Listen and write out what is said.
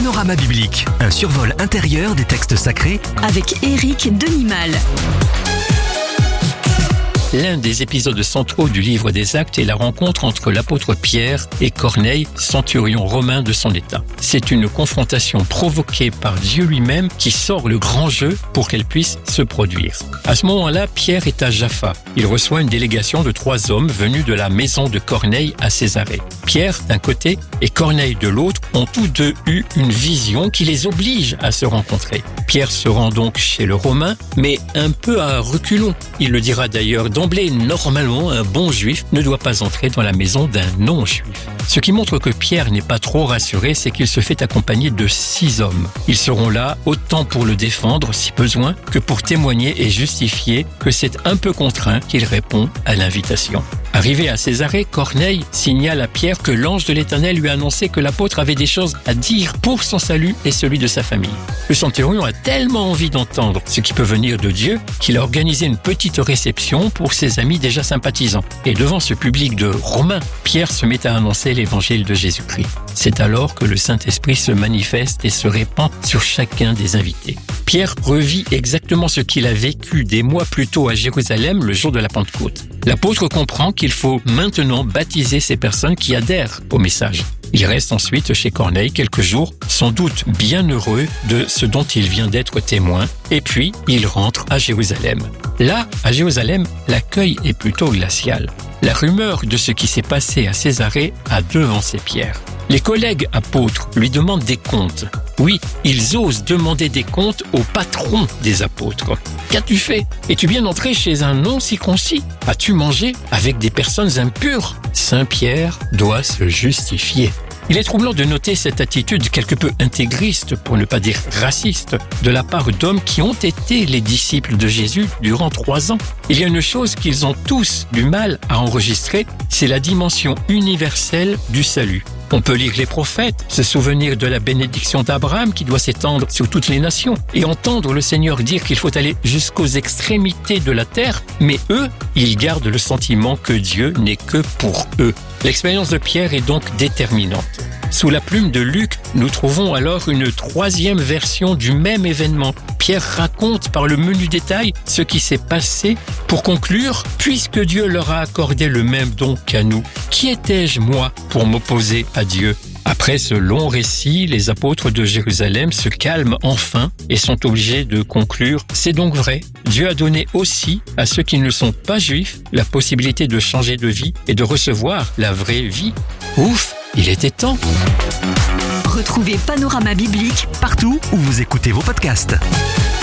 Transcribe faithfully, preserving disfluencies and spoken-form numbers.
Panorama biblique, un survol intérieur des textes sacrés avec Éric Denimal. L'un des épisodes centraux du livre des Actes est la rencontre entre l'apôtre Pierre et Corneille, centurion romain de son état. C'est une confrontation provoquée par Dieu lui-même qui sort le grand jeu pour qu'elle puisse se produire. À ce moment-là, Pierre est à Jaffa. Il reçoit une délégation de trois hommes venus de la maison de Corneille à Césarée. Pierre, d'un côté, et Corneille de l'autre, ont tous deux eu une vision qui les oblige à se rencontrer. Pierre se rend donc chez le Romain, mais un peu à reculons. Il le dira d'ailleurs d'emblée, normalement, un bon juif ne doit pas entrer dans la maison d'un non-juif. Ce qui montre que Pierre n'est pas trop rassuré, c'est qu'il se fait accompagner de six hommes. Ils seront là autant pour le défendre, si besoin, que pour témoigner et justifier que c'est un peu contraint qu'il répond à l'invitation. Arrivé à Césarée, Corneille signale à Pierre que l'ange de l'Éternel lui a annoncé que l'apôtre avait des choses à dire pour son salut et celui de sa famille. Le centurion a tellement envie d'entendre ce qui peut venir de Dieu qu'il a organisé une petite réception pour ses amis déjà sympathisants. Et devant ce public de Romains, Pierre se met à annoncer l'évangile de Jésus-Christ. C'est alors que le Saint-Esprit se manifeste et se répand sur chacun des invités. Pierre revit exactement ce qu'il a vécu des mois plus tôt à Jérusalem le jour de la Pentecôte. L'apôtre comprend qu'il faut maintenant baptiser ces personnes qui adhèrent au message. Il reste ensuite chez Corneille quelques jours, sans doute bien heureux de ce dont il vient d'être témoin, et puis il rentre à Jérusalem. Là, à Jérusalem, l'accueil est plutôt glacial. La rumeur de ce qui s'est passé à Césarée a devancé Pierre. Les collègues apôtres lui demandent des comptes. Oui, ils osent demander des comptes au patron des apôtres. Qu'as-tu fait? Es-tu bien entré chez un non-circoncis? As-tu mangé avec des personnes impures? Saint Pierre doit se justifier. Il est troublant de noter cette attitude quelque peu intégriste, pour ne pas dire raciste, de la part d'hommes qui ont été les disciples de Jésus durant trois ans. Il y a une chose qu'ils ont tous du mal à enregistrer, c'est la dimension universelle du salut. On peut lire les prophètes, se souvenir de la bénédiction d'Abraham qui doit s'étendre sur toutes les nations et entendre le Seigneur dire qu'il faut aller jusqu'aux extrémités de la terre, mais eux, ils gardent le sentiment que Dieu n'est que pour eux. L'expérience de Pierre est donc déterminante. Sous la plume de Luc, nous trouvons alors une troisième version du même événement. Pierre raconte par le menu détail ce qui s'est passé pour conclure « Puisque Dieu leur a accordé le même don qu'à nous, qui étais-je moi pour m'opposer à Dieu ?» Après ce long récit, les apôtres de Jérusalem se calment enfin et sont obligés de conclure « C'est donc vrai, Dieu a donné aussi à ceux qui ne sont pas juifs la possibilité de changer de vie et de recevoir la vraie vie. Ouf, il était temps !» Retrouvez Panorama biblique partout où vous écoutez vos podcasts.